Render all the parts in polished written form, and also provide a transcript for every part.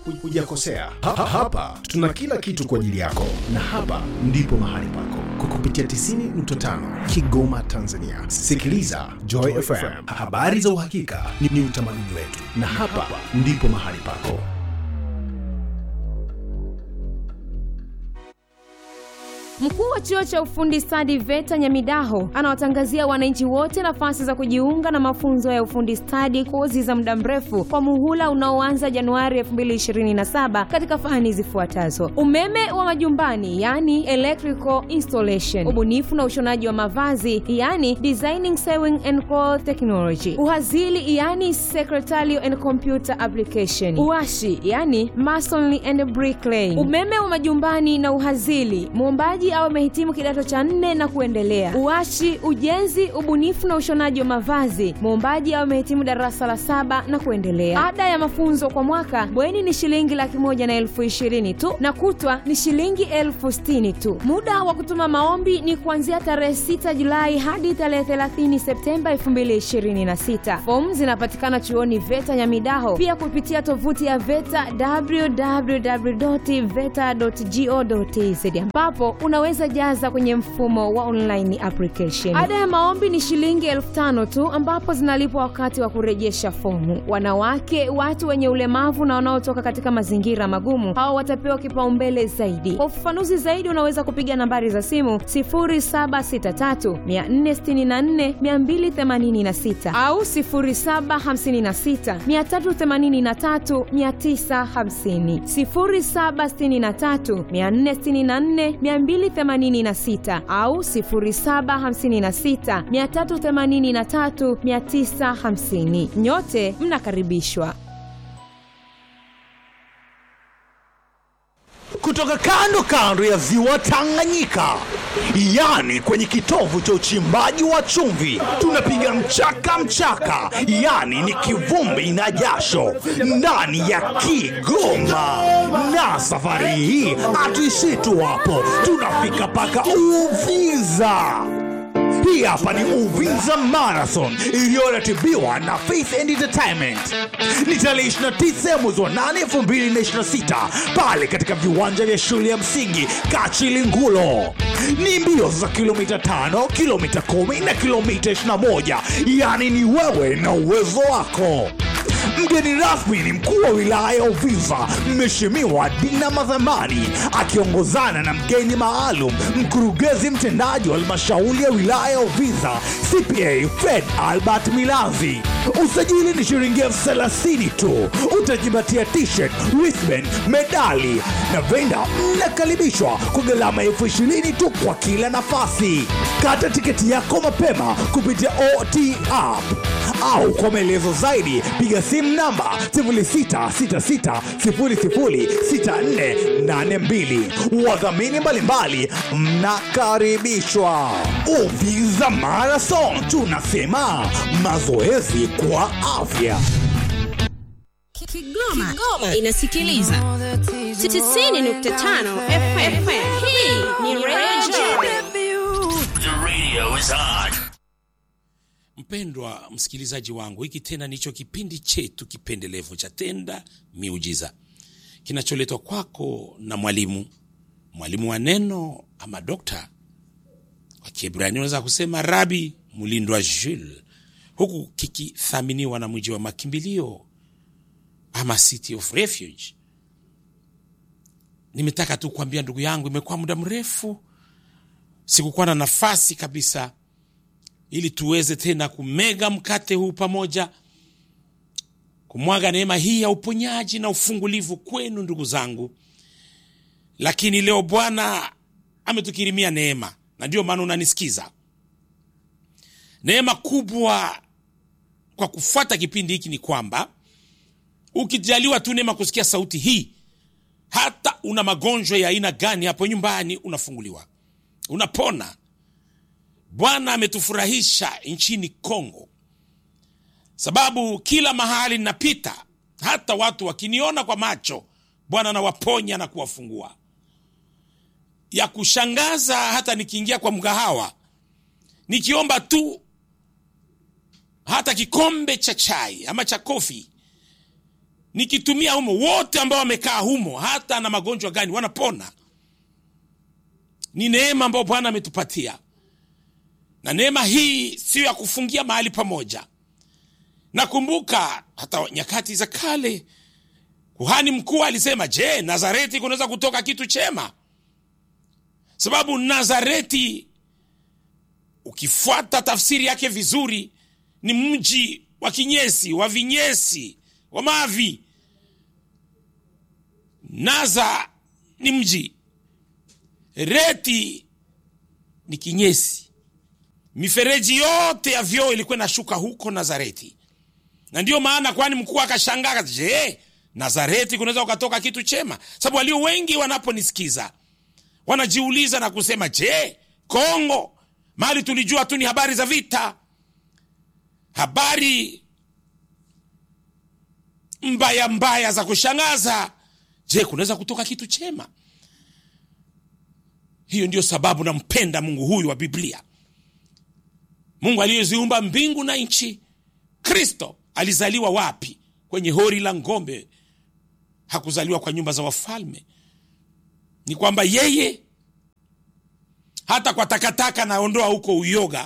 hujakosea. Hapa tuna kila kitu kwa ajili yako, na hapa ndipo mahali pako kwa kupitia 90.5 Kigoma, Tanzania. Sikiliza Joy FM, habari za uhakika ni utamaduni wetu, na hapa ndipo mahali pako. Mkuu wa chuo cha ufundi stadi VETA Nyamidaho anawatangazia wananchi wote nafasi za kujiunga na mafunzo ya ufundi stadi, kozi za muda mrefu kwa muhula unaoanza Januari 2027 katika fani zifuatazo: umeme wa majumbani, yani electrical installation; ubunifu na ushonaji wa mavazi, yani designing sewing and cloth technology; uhazili, yani secretarial and computer application; uashi, yani masonry and bricklaying. Umeme wa majumbani na uhazili, muombaji au amehitimu kidato cha 4 na kuendelea. Uashi, ujenzi, ubunifu na ushonaji wa mavazi, muombaji au amehitimu darasa la 7 na kuendelea. Ada ya mafunzo kwa mwaka bweni ni shilingi 120,000 tu na kutwa ni shilingi 60,000 tu. Muda wa kutuma maombi ni kuanzia tarehe 6 Julai hadi tarehe 30 Septemba 2026. Fomu zinapatikana chuoni VETA Nyamidaho, pia kupitia tovuti ya VETA www.veta.go.tz, ambapo unaweza jaza kwenye mfumo wa online application. Ada ya maombi ni shilingi 5,000 tu, ambapo zinalipwa wakati wa kurejesha fomu. Wanawake, watu wenye ulemavu na wanaotoka katika mazingira magumu, hao watapewa kipaumbele zaidi. Kwa ufafanuzi zaidi unaweza kupiga nambari za simu 0763 464 286 au 0756 383 950, 0763 464 286 au 0756 383 950. Nyote mnakaribishwa. Kutoka kando ya ziwa Tanganyika, yani kwenye kitovu cha uchimbaji wa chumvi, tunapiga mchaka, yani ni kivumbi na jasho ndani ya Kigoma. Na safari hii hatuishii tu hapo, tunafika paka Uvinza. Hii hapa ni Uvinza Marathon iliyoratibiwa na Faith and Entertainment. Ni tarehe 29 mwezi wa 8 2026 pale katika viwanja vya shule ya msingi Kachilingulo. Ni mbio za kilomita 5, kilomita 10 na kilomita 21, yani ni wewe na uwezo wako. Mgeni rasmi ni mkuu wa wilaya ya Uvinza, Mheshimiwa Dina Madhamani, akiongozana na mgeni maalum, mkurugenzi mtendaji wa halmashauri ya wilaya ya Uvinza, CPA Fred Albert Milanzi. Usajili ni shilingi 30,000 tu. Utajipatia t-shirt, wristband, medali na venda. Mnakaribishwa kwa gharama 20,000 tu kwa kila nafasi. Kata tiketi yako mapema kupitia OT app au kwa maelezo zaidi piga simu namba 0666006482. Wadhamini mbalimbali mnakaribishwa. Uvinza Marathon, tunasema mazoezi kwa afya. Kigoma inasikiliza 90.5 FM. Hii ni Radio. The radio is on. Mpendwa msikilizaji wangu, hiki tena nicho kipindi chetu kipendelevu cha Tenda Miujiza, kinacholetwa kwako na mwalimu wa neno ama dokta. Kwa Kiebrania unaweza kusema Rabi Mulindwa Jules, huku kikithaminiwa na mji wa makimbilio ama City of Refuge. Nimetaka tu kuambia ndugu yangu, imekuwa muda mrefu sikukuwa na nafasi kabisa ili tuweze tena kumega mkate huu pamoja, kumwaga neema hii ya uponyaji na ufungulivu kwenu ndugu zangu. Lakini leo Bwana ametukirimia neema, na ndio maana unanisikiza. Neema kubwa kwa kufuata kipindi hiki ni kwamba ukijaliwa tu neema kusikia sauti hii, hata una magonjwa ya aina gani hapo nyumbani unafunguliwa, unapona. Bwana ametufurahisha nchini Kongo, sababu kila mahali ninapita, hata watu wakiniona kwa macho, Bwana anawaponya na kuwafungua. Ya kushangaza, hata nikiingia kwa mgahawa, nikiomba tu hata kikombe cha chai ama cha kofi, nikitumia humo, wote ambao wamekaa humo, hata na magonjwa gani, wanapona. Ni neema ambayo Bwana ametupatia, na neema hii sio ya kufungia mahali pamoja. Nakumbuka hata nyakati za kale kuhani mkuu alisema, je, Nazareti kunaweza kutoka kitu chema? Sababu Nazareti, ukifuata tafsiri yake vizuri, ni mji wa kinyesi, wa vinyesi, wa mavi. Naza ni mji, reti ni kinyesi. Mifereji yote ya vyoo ilikuwa inashuka huko Nazareti. Na ndio maana kwani mkuu akashangaa, je, Nazareti kunaweza ukatoka kitu chema? Sababu walio wengi wanaponisikiza wanajiuliza na kusema, je, Kongo, mahali tulijua tu ni habari za vita, habari mbaya mbaya za kushangaza, je, kunaweza kutoka kitu chema? Hiyo ndio sababu nampenda Mungu huyu wa Biblia. Mungu aliyeziumba mbingu na nchi. Kristo alizaliwa wapi? Kwenye hori la ng'ombe. Hakuzaliwa kwa nyumba za wafalme. Ni kwamba yeye hata kwa takataka naondoa huko uyoga,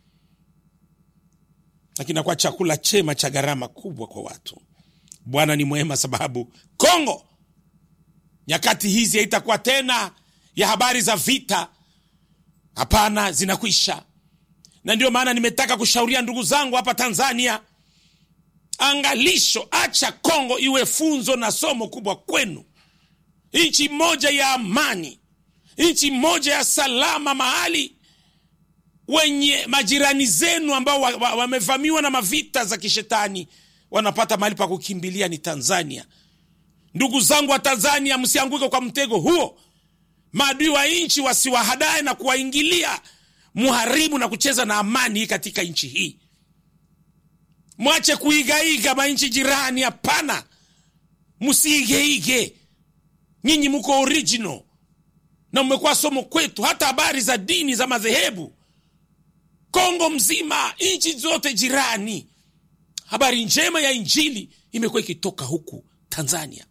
lakini kwa chakula chema cha gharama kubwa kwa watu. Bwana ni mwema, sababu Kongo nyakati hizi haitakuwa tena ya habari za vita. Hapana, zinakwisha. Na ndio maana nimetaka kushauria ndugu zangu hapa Tanzania, angalisho, acha Kongo iwe funzo na somo kubwa kwenu. Nchi moja ya amani, nchi moja ya salama, mahali wenye majirani zenu ambao wamevamiwa na mavita za kishetani wanapata mahali pa kukimbilia ni Tanzania. Ndugu zangu wa Tanzania, msianguke kwa mtego huo. Maadui wa nchi wasiwahadae na kuwaingilia, muharibu na kucheza na amani katika nchi hii. Mwache kuigaiga manchi jirani, hapana. Msiigeige. Nyinyi mko original na mmekuwa somo kwetu, hata habari za dini za madhehebu. Kongo mzima, nchi zote jirani, habari njema ya injili imekuwa ikitoka huku Tanzania.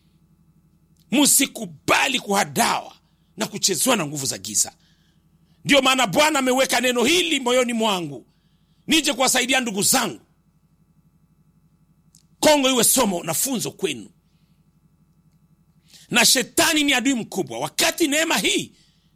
Msikubali kuhadawa na kuchezwa na nguvu za giza. Ndio maana Bwana ameweka neno hili moyoni mwangu, nije kuwasaidia ndugu zangu. Kongo iwe somo na funzo kwenu. Na shetani ni adui mkubwa. Wakati neema hii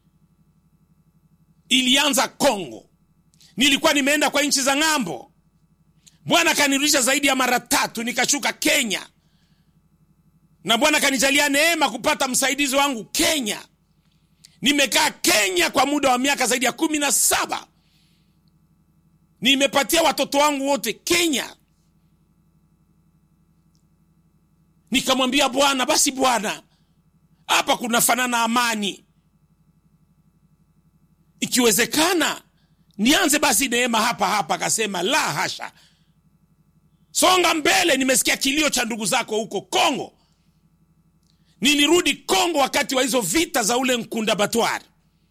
ilianza Kongo, nilikuwa nimeenda kwa nchi za ng'ambo. Bwana kanirudisha zaidi ya mara 3, nikashuka Kenya. Na Bwana kanijalia neema kupata msaidizi wangu Kenya. Nimekaa Kenya kwa muda wa miaka zaidi ya 17. Nimepatia watoto wangu wote Kenya. Nikamwambia Bwana, basi Bwana, hapa kunafanana amani. Ikiwezekana nianze basi neema hapa. Akasema, la hasha, songa mbele. Nimesikia kilio cha ndugu zako huko Kongo. Nilirudi Kongo wakati wa hizo vita za ule Nkunda Batwari.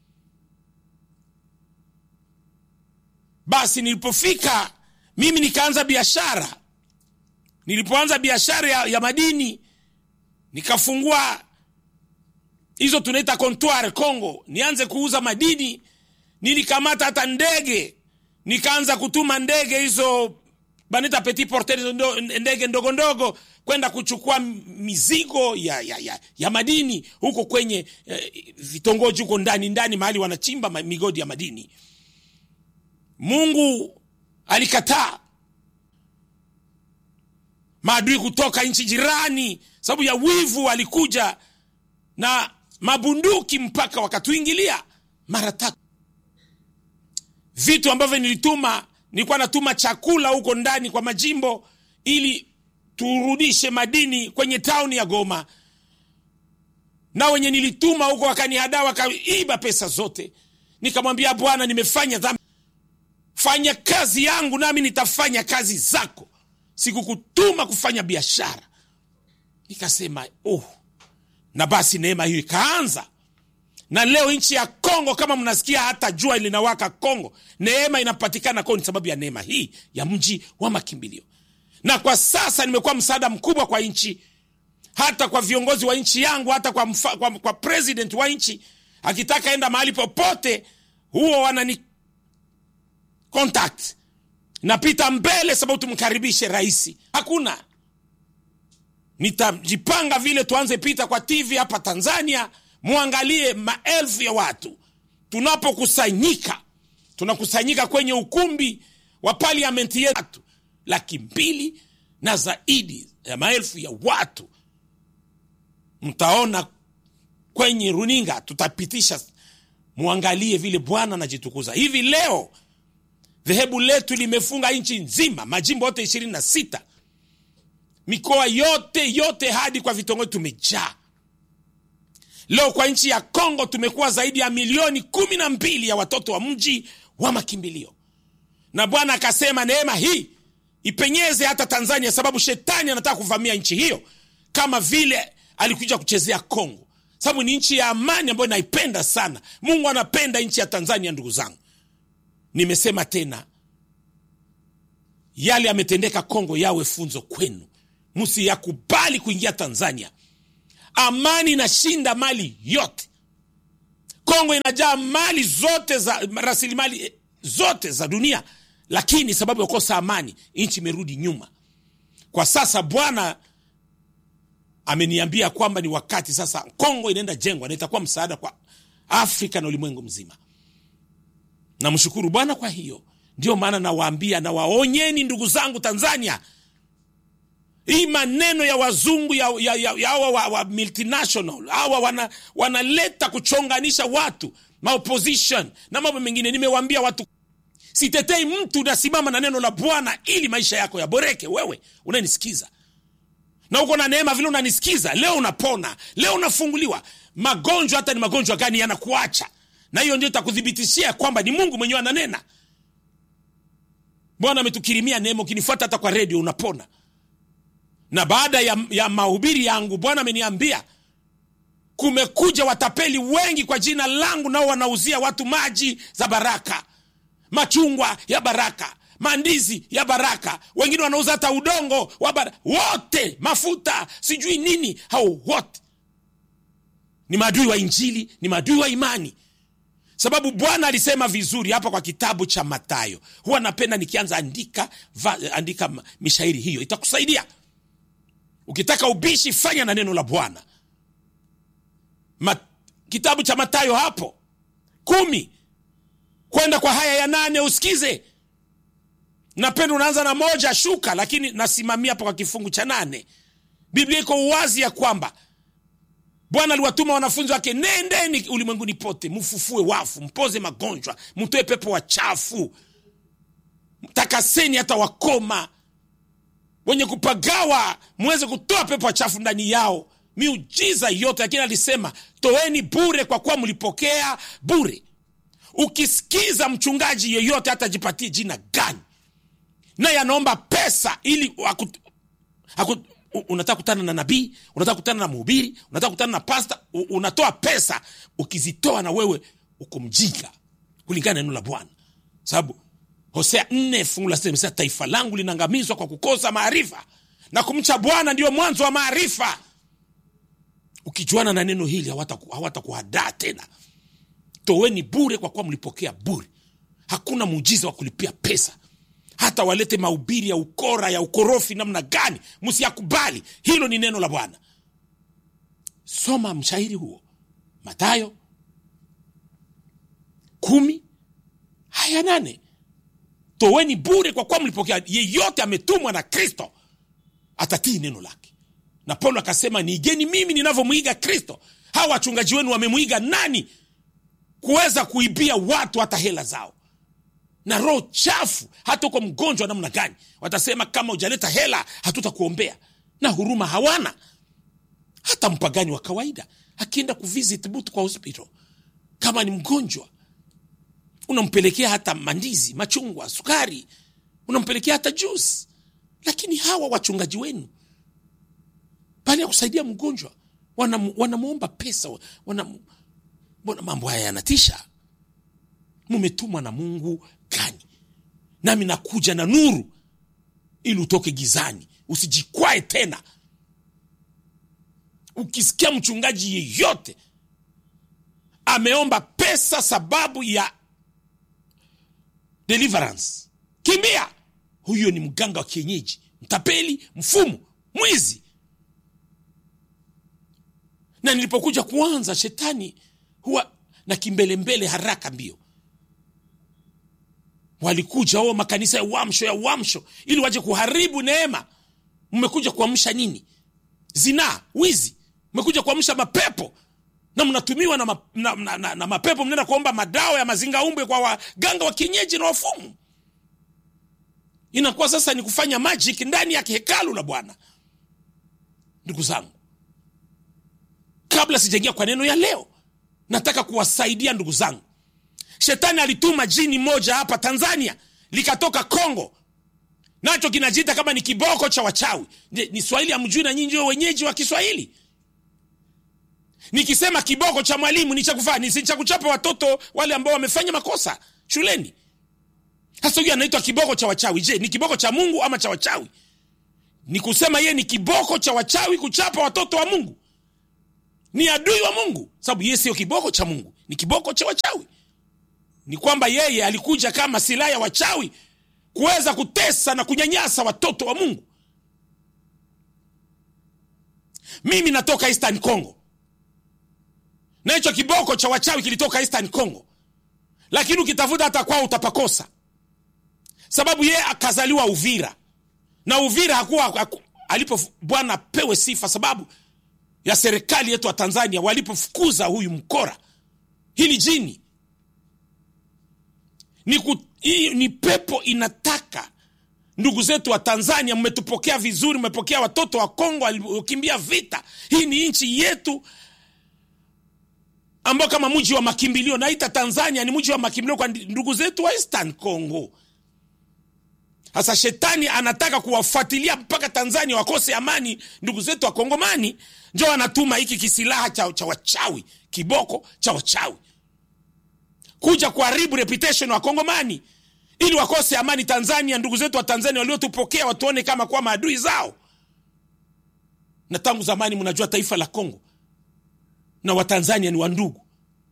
Basi nilipofika mimi nikaanza biashara. Nilipoanza biashara ya madini, nikafungua hizo tunaita comptoir Kongo, nianze kuuza madini. Nilikamata hata ndege, nikaanza kutuma ndege hizo banita petit porteur, ndege ndogo ndogo, kwenda kuchukua mizigo ya madini huko kwenye vitongoji huko ndani mahali wanachimba migodi ya madini. Mungu alikataa. Maadui kutoka nchi jirani, sababu ya wivu, walikuja na mabunduki mpaka wakatuingilia mara 3. Vitu ambavyo nilikuwa natuma chakula huko ndani kwa majimbo ili turudishe madini kwenye town ya Goma. Na wenye nilituma huko wakanihadaa, wakaiba pesa zote. Nikamwambia Bwana, nimefanya dhambi. Fanya kazi yangu nami nitafanya kazi zako. Sikukutuma kufanya biashara. Nikasema, na basi neema hiyo ikaanza. Na leo nchi ya Kongo, kama mnasikia hata jua linawaka Kongo, neema inapatikana kwa sababu ya neema hii ya mji wa makimbilio. Na kwa sasa nimekuwa msaada mkubwa kwa nchi, hata kwa viongozi wa nchi yangu, hata kwa president wa nchi. Akitaka enda mahali popote, huo wanani contact, napita mbele sababu tumkaribishe rais. Hakuna, nitajipanga vile tuanze pita kwa TV hapa Tanzania, muangalie maelfu ya watu tunapokusanyika. Tunakusanyika kwenye ukumbi wa parliament yetu, 200,000 na zaidi ya maelfu ya watu. Mtaona kwenye runinga, tutapitisha, muangalie vile Bwana anajitukuza. Hivi leo dhehebu letu limefunga nchi nzima, majimbo yote 26, mikoa yote hadi kwa vitongoji tumejaa. Leo kwa nchi ya Kongo tumekuwa zaidi ya 12,000,000 ya watoto wa mji wa makimbilio. Na Bwana akasema neema hii ipenyeze hata Tanzania, sababu shetani anataka kuvamia nchi hiyo kama vile alikuja kuchezea Kongo. Sababu ni nchi ya amani ambayo naipenda sana. Mungu anapenda nchi ya Tanzania, ndugu zangu. Nimesema tena, yale yametendeka Kongo yawe funzo kwenu. Msiyakubali kuingia Tanzania. Amani inashinda mali yote. Kongo inajaa mali zote za rasilimali zote za dunia, lakini sababu ya kukosa amani, nchi imerudi nyuma. Kwa sasa Bwana ameniambia kwamba ni wakati sasa Kongo inaenda jengwa na itakuwa msaada kwa Afrika na ulimwengu mzima. Namshukuru Bwana kwa hiyo. Ndio maana nawaambia na waonyeni ndugu zangu Tanzania, hii maneno ya wazungu ya wa multinational, hawa wanaleta kuchonganisha watu, opposition na mambo mengine. Nimewaambia watu, sitetei mtu, nasimama na neno la Bwana ili maisha yako yaboreke. Wewe unanisikiza na uko na neema vile unanisikiza, leo unapona, leo unafunguliwa. Magonjwa, hata ni magonjwa gani, yanakuacha. Na hiyo ndio itakudhibitishia kwamba ni Mungu mwenyewe ananena. Bwana ametukirimia neema, ukinifuata hata kwa radio unapona. Na baada ya mahubiri yangu, Bwana ameniambia kumekuja watapeli wengi kwa jina langu, nao wanauzia watu maji za baraka, machungwa ya baraka, mandizi ya baraka, wengine wanauza hata udongo wa baraka, wote mafuta sijui nini. Hao wote ni maadui wa Injili, ni maadui wa imani. Sababu Bwana alisema vizuri hapa kwa kitabu cha Mathayo. Huwa napenda nikianza andika mishairi, hiyo itakusaidia. Ukitaka ubishi, fanya na neno la Bwana. Kitabu cha Mathayo hapo 10 kwenda kwa haya ya 8 usikize. Napenda unaanza na 1 shuka, lakini nasimamia hapo kwa kifungu cha 8. Biblia iko wazi ya kwamba Bwana aliwatuma wanafunzi wake, nendeni ulimwenguni pote, mfufue wafu, mpoze magonjwa, mtoe pepo wachafu, takaseni hata wakoma, wenye kupagawa muweze kutoa pepo wachafu ndani yao. Miujiza yote. Lakini alisema toeni bure kwa kuwa mlipokea bure. Ukisikiza mchungaji yeyote hata jipatie jina gani, naye anaomba pesa ili unataka kutana na nabii, unataka kutana na mhubiri, unataka kutana na pastor, unatoa pesa. Ukizitoa na wewe uko mjinga kulingana na neno la Bwana. Sababu Hosea 4:6 taifa langu linaangamizwa kwa kukosa maarifa, na kumcha Bwana ndio mwanzo wa maarifa. Ukijuana na neno hili hawatakuhadaa tena. Toweni bure kwa kuwa mlipokea bure. Hakuna muujiza wa kulipia pesa. Hata walete mahubiri ya ukora, ya ukorofi namna gani, msiyakubali. Hilo ni neno la Bwana. Soma mshairi huo, Mathayo 10 haya 8. Toweni bure kwa kuwa mlipokea. Yeyote ametumwa na Kristo atatii neno lake. Na Paulo akasema, niigeni mimi ninavyomuiga Kristo. Hawa wachungaji wenu wamemuiga nani kuweza kuibia watu hata hela zao? Na roho chafu. Hata uko mgonjwa namna gani, watasema kama hujaleta hela hatutakuombea. Na huruma hawana. Hata mpagani wa kawaida akienda kuvisit mtu kwa hospital, kama ni mgonjwa, unampelekea hata mandizi, machungwa, sukari, unampelekea hata juice. Lakini hawa wachungaji wenu, bali ya kusaidia mgonjwa, wanamuomba pesa. Mbona mambo haya yanatisha? Mumetumwa na Mungu gani? Nami nakuja na nuru ili utoke gizani, usijikwae tena. Ukisikia mchungaji yeyote ameomba pesa sababu ya deliverance, kimbia. Huyo ni mganga wa kienyeji, mtapeli, mfumu, mwizi. Na nilipokuja kuanza, shetani huwa na kimbelembele, haraka mbio. Walikuja makanisa ya uamsho ili waje kuharibu neema. Mmekuja kuamsha nini? Zinaa, wizi. Mmekuja kuamsha mapepo, na mnatumiwa na mapepo. Mnaenda kuomba madawa ya mazingaombwe kwa waganga wa kienyeji na wafumu. Inakuwa sasa ni kufanya magic ndani ya hekalu la Bwana. Ndugu zangu, kabla sijaingia kwa neno ya leo, nataka kuwasaidia ndugu zangu. Shetani alituma jini moja hapa Tanzania, likatoka Kongo. Nacho kinajiita kama ni kiboko cha wachawi. Ni Swahili hamjui na nyinyi ndio wenyeji wa Kiswahili. Nikisema kiboko cha mwalimu ni cha kufanya, ni cha kuchapa watoto wale ambao wamefanya makosa shuleni. Sasa huyu anaitwa kiboko cha wachawi. Je, ni kiboko cha Mungu ama cha wachawi? Ni kusema yeye ni kiboko cha wachawi kuchapa watoto wa Mungu. Ni adui wa Mungu, sababu yeye sio kiboko cha Mungu, ni kiboko cha wachawi. Ni kwamba yeye alikuja kama silaha ya wachawi kuweza kutesa na kunyanyasa watoto wa Mungu. Mimi natoka Eastern Congo, na hicho kiboko cha wachawi kilitoka Eastern Congo. Lakini ukitafuta hata kwao utapakosa, sababu yeye akazaliwa Uvira. Na Uvira hakuwa alipo Bwana pewe sifa, sababu ya serikali yetu wa Tanzania walipofukuza huyu mkora, hili jini. Ni pepo inataka. Ndugu zetu wa Tanzania, mmetupokea vizuri, mmepokea watoto wa Kongo waliokimbia vita. Hii ni nchi yetu ambao kama mji wa makimbilio. Naita Tanzania ni mji wa makimbilio kwa ndugu zetu wa Eastern Congo. Hasa shetani anataka kuwafuatilia mpaka Tanzania wakose amani ndugu zetu wa Kongomani. Ndio anatuma hiki kisilaha cha wachawi, kiboko cha wachawi, kuja kuharibu reputation wa Kongomani ili wakose amani Tanzania. Ndugu zetu wa Tanzania waliotupokea watuone kama kwa maadui zao. Na tangu zamani mnajua taifa la Kongo na wa Tanzania ni wandugu.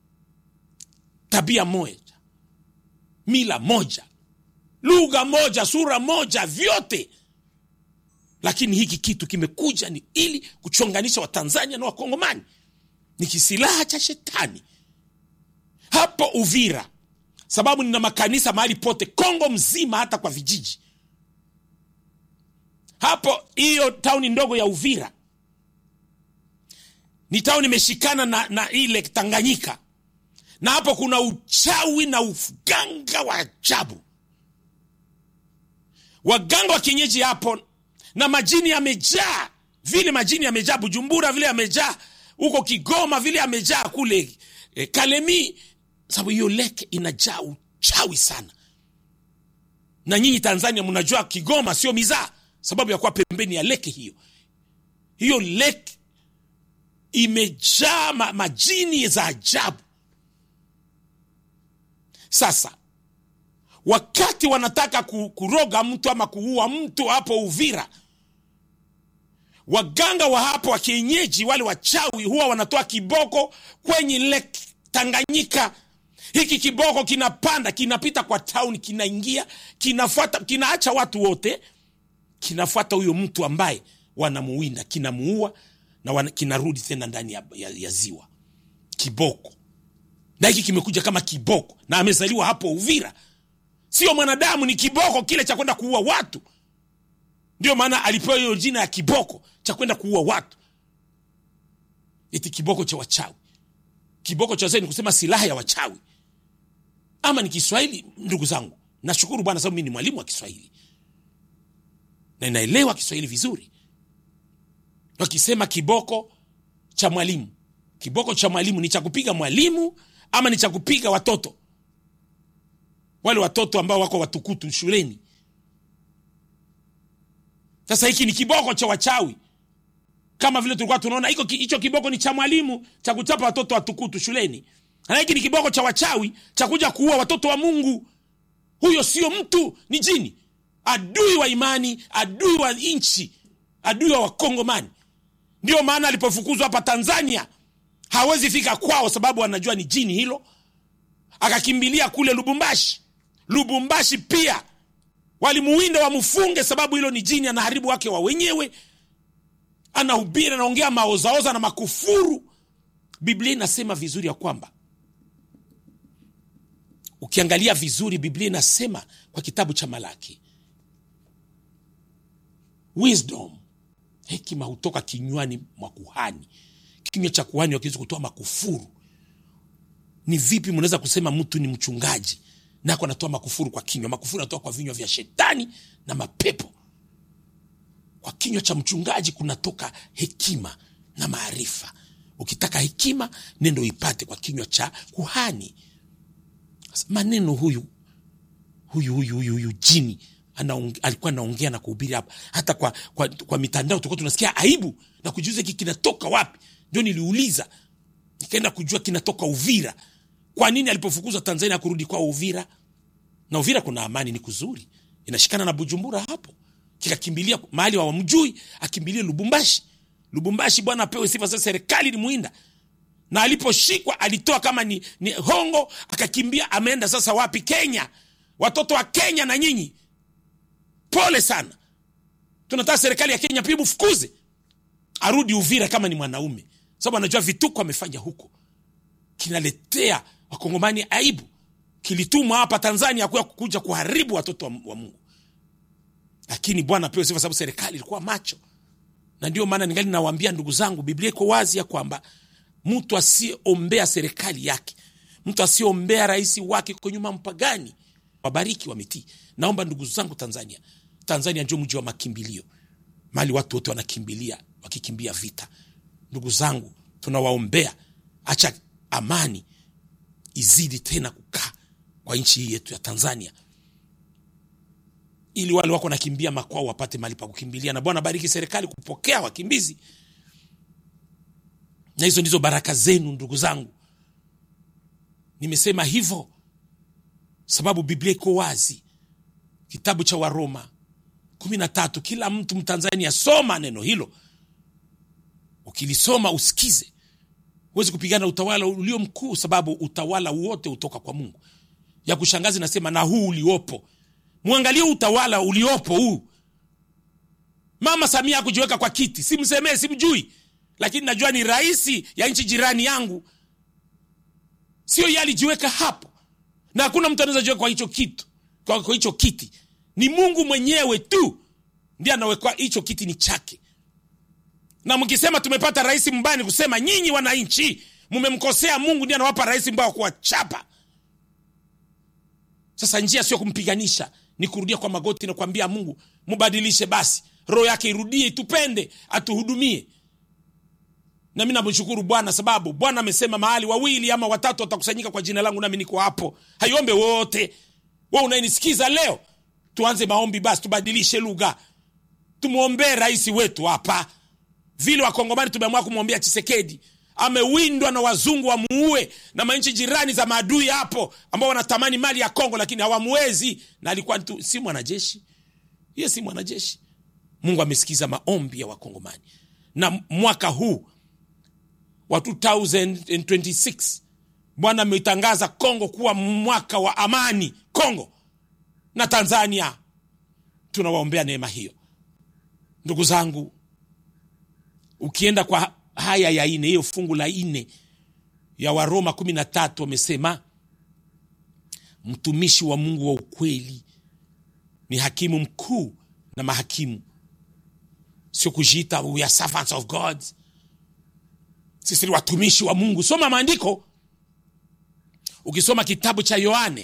Tabia moja, mila moja, lugha moja, sura moja, vyote. Lakini hiki kitu kimekuja ni ili kuchonganisha wa Tanzania na wa Kongomani. Ni kisilaha cha shetani. Hapo Uvira, sababu nina makanisa mahali pote Kongo mzima, hata kwa vijiji. Hapo hiyo tauni ndogo ya Uvira ni tauni imeshikana na ile Tanganyika. Na hapo kuna uchawi na uganga wa ajabu. Waganga wa kienyeji hapo, na majini yamejaa. Vile majini yamejaa Bujumbura, vile yamejaa huko Kigoma, vile yamejaa kule Kalemi. Sababu hiyo lake inajaa uchawi sana. Na nyinyi Tanzania mnajua Kigoma sio mizaa, sababu ya kuwa pembeni ya lake hiyo. Hiyo lake imejaa majini za ajabu. Sasa wakati wanataka kuroga mtu ama kuua mtu hapo Uvira, waganga wa hapo wa kienyeji wale wachawi huwa wanatoa kiboko kwenye lake Tanganyika. Hiki kiboko kinapanda, kinapita kwa town, kinaingia, kinafuata, kinaacha watu wote, kinafuata huyo mtu ambaye wanamuwinda, kinamuua na kinarudi tena ndani ya ziwa. Kiboko. Na hiki kimekuja kama kiboko, na amezaliwa hapo Uvira. Sio mwanadamu, ni kiboko kile cha kwenda kuua watu. Ndio maana alipewa hiyo jina ya kiboko cha kwenda kuua watu. Eti kiboko cha wachawi. Kiboko cha zeni kusema silaha ya wachawi. Ama ni Kiswahili ndugu zangu. Nashukuru Bwana sababu mimi ni mwalimu wa Kiswahili. Na ninaelewa Kiswahili vizuri. Wakisema kiboko cha mwalimu. Kiboko cha mwalimu ni cha kupiga mwalimu ama ni cha kupiga watoto? Wale watoto ambao wako watukutu shuleni. Sasa hiki ni kiboko cha wachawi. Kama vile tulikuwa tunaona hicho kiboko ni cha mwalimu cha kuchapa watoto watukutu shuleni. Na hiki ni kiboko cha wachawi cha kuja kuua watoto wa Mungu. Huyo sio mtu, ni jini. adui wa imani, adui wa nchi, adui wa Wakongomani. Ndio maana alipofukuzwa hapa Tanzania hawezi fika kwao, sababu anajua ni jini hilo. Akakimbilia kule Lubumbashi. Lubumbashi pia walimuwinda wamfunge, sababu hilo ni jini, anaharibu wake wa wenyewe, anahubiri, anaongea maozaoza na makufuru. Biblia inasema vizuri ya kwamba, ukiangalia vizuri Biblia inasema kwa kitabu cha Malaki, wisdom, hekima hutoka kinywani mwa kuhani. Kinywa cha kuhani wakiweza kutoa makufuru. Ni vipi mnaweza kusema mtu ni mchungaji na anatoa makufuru kwa kinywa? Makufuru yanatoka kwa vinywa vya shetani na mapepo. Kwa kinywa cha mchungaji kunatoka hekima na maarifa. Ukitaka hekima, nenda ipate kwa kinywa cha kuhani. Maneno huyu jini alikuwa anaongea na kuhubiri hapa. Hata kwa mitandao tulikuwa tunasikia aibu na kujiuliza hiki kinatoka wapi. Ndio niliuliza, nikaenda kujua kinatoka Uvira. Kwa nini alipofukuzwa Tanzania kurudi kwa Uvira? Na Uvira kuna amani, ni kuzuri, inashikana na Bujumbura hapo. Kikakimbilia mahali hawamjui, akimbilia Lubumbashi. Lubumbashi bwana apewe sifa, sasa serikali ni muinda. Na aliposhikwa alitoa kama ni hongo, akakimbia, ameenda sasa wapi? Kenya. Watoto wa Kenya na nyinyi, pole sana. Tunataka serikali ya Kenya pia mfukuze, arudi Uvira kama ni mwanaume, sababu anajua vituko amefanya huko kinaletea Wakongomani aibu. Kilitumwa hapa Tanzania kuja kuharibu watoto wa Mungu. Lakini Bwana apewe sifa, sababu serikali ilikuwa macho. Na ndio maana ningali nawaambia ndugu zangu, Biblia iko wazi ya kwamba mtu asiombea serikali yake, mtu asiombea rais wake kwa nyuma mpagani, wabariki wametii. Naomba ndugu zangu, Tanzania ndio mji wa makimbilio, mali watu wote wanakimbilia wakikimbia vita. Ndugu zangu, tunawaombea, acha amani izidi tena kukaa kwa nchi hii yetu ya Tanzania, ili wale wako nakimbia makwao wapate mali pa kukimbilia. Na Bwana bariki serikali kupokea wakimbizi. Na hizo ndizo baraka zenu ndugu zangu. Nimesema hivyo sababu Biblia iko wazi. Kitabu cha Waroma 13, kila mtu Mtanzania soma neno hilo. Ukilisoma usikize. Huwezi kupigana utawala ulio mkuu, sababu utawala wote utoka kwa Mungu. Ya kushangaza nasema na huu uliopo. Muangalie utawala uliopo huu. Mama Samia kujiweka kwa kiti, simsemee, simjui, lakini najua ni rais ya nchi jirani yangu. Sio yeye alijiweka hapo. Na hakuna mtu anaweza jiweka kwa hicho kitu, kwa hicho kiti. Ni Mungu mwenyewe tu ndiye anaweka hicho kiti, ni chake. Na mkisema tumepata rais mbaya, ni kusema nyinyi wananchi mmemkosea Mungu, ndiye anawapa rais mbaya kwa chapa. Sasa njia sio kumpiganisha, ni kurudia kwa magoti na kuambia Mungu, mbadilishe basi, roho yake irudie, itupende, atuhudumie. Na mimi namshukuru Bwana, sababu Bwana amesema mahali 2 ama 3 watakusanyika kwa jina langu, nami niko hapo. Haiombe wote. Wewe unayenisikiza leo, tuanze maombi basi, tubadilishe lugha. Tumuombe rais wetu hapa. Vile Wakongomani tumeamua kumwombea Tshisekedi, amewindwa na wazungu wamuue, na manchi jirani za maadui hapo ambao wanatamani mali ya Kongo lakini hawamuwezi. Na alikuwa si mwanajeshi. Yeye si mwanajeshi. Mungu amesikiza maombi ya Wakongomani. Na mwaka huu wa 2026 Bwana ametangaza Kongo kuwa mwaka wa amani. Kongo na Tanzania tunawaombea neema hiyo. Ndugu zangu, ukienda kwa haya ya 4, hiyo fungu la 4 ya Waroma 13, wamesema mtumishi wa Mungu wa ukweli ni hakimu mkuu na mahakimu. Sio kujiita we are servants of God. Sisi ni watumishi wa Mungu. Soma maandiko. Ukisoma kitabu cha Yohane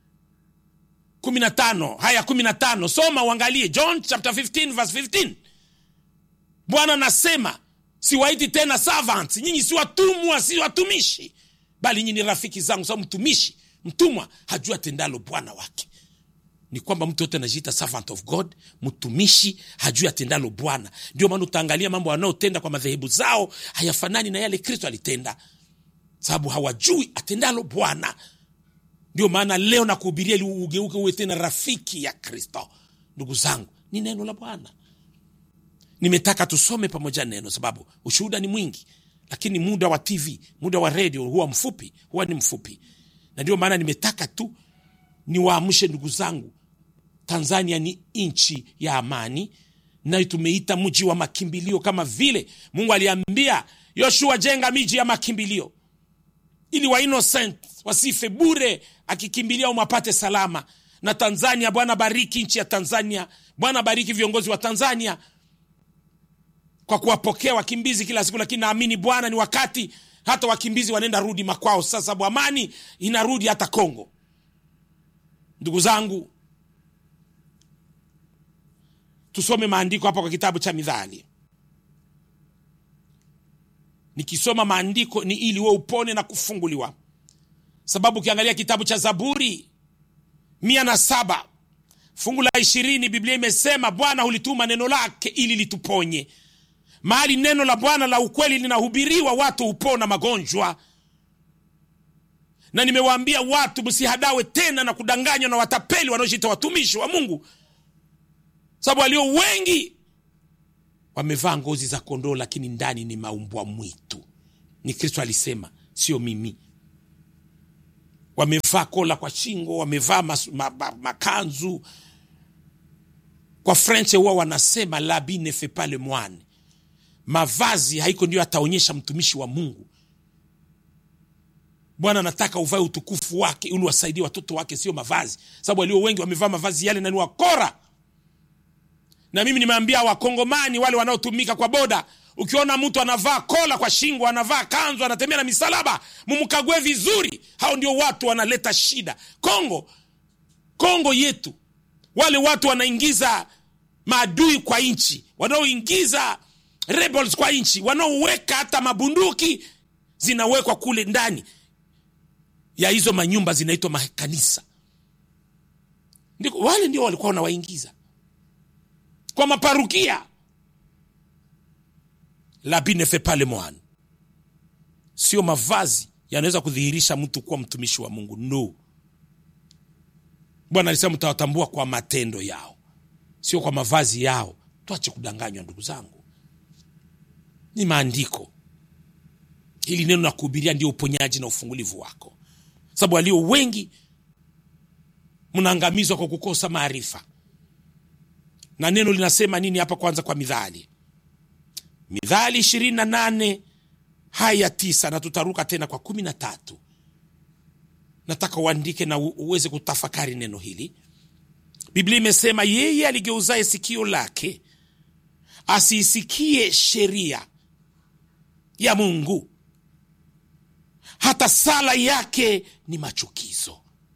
15, haya 15, soma uangalie. John chapter 15 verse 15. Bwana anasema, siwaiti tena servants, nyinyi si watumwa, si watumishi, bali nyinyi ni rafiki zangu. Sababu mtumwa hajua tendalo bwana wake. Ni kwamba mtu yote anajiita servant of God, mtumishi hajua tendalo Bwana. Ndio maana utaangalia mambo wanaotenda kwa madhehebu zao hayafanani na yale Kristo alitenda, sababu hawajui atendalo Bwana. Ndio maana leo nakuhubiria ili ugeuke uwe tena rafiki ya Kristo. ndugu zangu, ni neno la Bwana. Nimetaka tusome pamoja neno, sababu ushuhuda ni mwingi, lakini muda wa TV, muda wa radio huwa ni mfupi. Na ndio maana nimetaka tu niwaamshe ndugu zangu. Tanzania ni nchi ya amani, na tumeita mji wa makimbilio, kama vile Mungu aliambia Yoshua, jenga miji ya makimbilio ili wa innocent wasife bure, akikimbilia umapate salama. Na Tanzania, Bwana bariki nchi ya Tanzania, Bwana bariki viongozi wa Tanzania kwa kuwapokea wakimbizi kila siku. Lakini naamini Bwana ni wakati hata wakimbizi wanaenda rudi makwao sasa, sababu amani inarudi hata Kongo. Ndugu zangu, tusome maandiko hapa kwa kitabu cha Mithali. Nikisoma maandiko ni ili wewe upone na kufunguliwa. Sababu ukiangalia kitabu cha Zaburi 107 fungu la 20, Biblia imesema Bwana hulituma neno lake ili lituponye. Mahali neno la Bwana la ukweli linahubiriwa, watu hupona magonjwa. Na nimewaambia watu msihadawe tena na kudanganywa na watapeli wanaojiita watumishi wa Mungu. Sababu walio wengi wamevaa ngozi za kondoo, lakini ndani ni maumbwa mwitu. Ni Kristo alisema, sio mimi. Wamevaa kola kwa shingo, wamevaa makanzu. Kwa French huwa wanasema l'habit ne fait pas le moine. Mavazi haiko ndio ataonyesha mtumishi wa Mungu. Bwana anataka uvae utukufu wake ili wasaidie watoto wake, sio mavazi. Sababu walio wengi wamevaa mavazi yale na ni wakora. Na mimi nimeambia Wakongomani wale wanaotumika kwa boda, ukiona mtu anavaa kola kwa shingo, anavaa kanzu, anatembea na misalaba, mumkague vizuri. Hao ndio watu wanaleta shida. Kongo yetu, wale watu wanaingiza maadui kwa nchi, wanaoingiza rebels kwa nchi, wanaoweka hata mabunduki zinawekwa kule ndani ya hizo manyumba zinaitwa makanisa. Wale ndio walikuwa wanawaingiza kwa maparukia. L'habit ne fait pas le moine. Sio mavazi yanaweza kudhihirisha mtu kuwa mtumishi wa Mungu. No. Bwana alisema mtawatambua kwa matendo yao, sio kwa mavazi yao. Tuache kudanganywa ndugu zangu. Ni maandiko. Hili neno la kuhubiria ndio uponyaji na ufungulivu wako. Sababu walio wengi mnaangamizwa kwa kukosa maarifa. Na neno linasema nini hapa? Kwanza kwa Mithali 28 haya 9, na tutaruka tena kwa 13. Nataka uandike na uweze kutafakari neno hili. Biblia imesema, yeye aligeuzaye sikio lake asisikie sheria ya Mungu, hata sala yake ni machukizo.